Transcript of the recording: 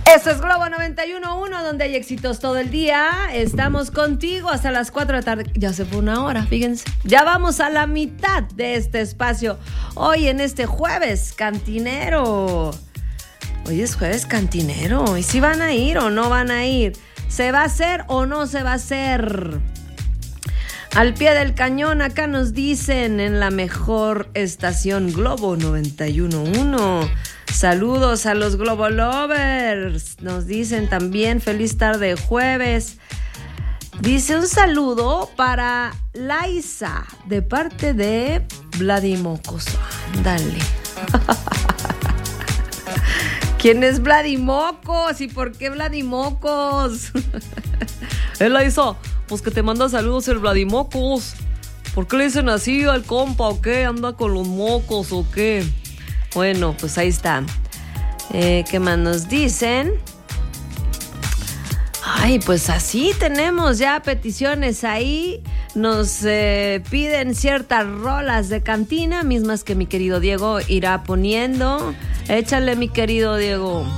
Esto es Globo 91.1, donde hay éxitos todo el día. Estamos contigo hasta las 4 de la tarde. Ya se fue una hora, fíjense. Ya vamos a la mitad de este espacio. Hoy en este jueves cantinero. Hoy es jueves cantinero. ¿Y si van a ir o no van a ir? ¿Se va a hacer o no se va a hacer? Al pie del cañón, acá nos dicen en la mejor estación Globo 91.1. Saludos a los Globo Lovers. Nos dicen también feliz tarde jueves. Dice un saludo para Laisa de parte de Vladimocos. Ándale. ¿Quién es Vladimocos? ¿Y por qué Vladimocos? Laisa, pues que te manda saludos el Vladimocos. ¿Por qué le dicen así al compa o qué? ¿Anda con los mocos o qué? Bueno, pues ahí está. ¿Qué más nos dicen? Ay, pues así tenemos ya peticiones ahí. Nos piden ciertas rolas de cantina, mismas que mi querido Diego irá poniendo. Échale, mi querido Diego.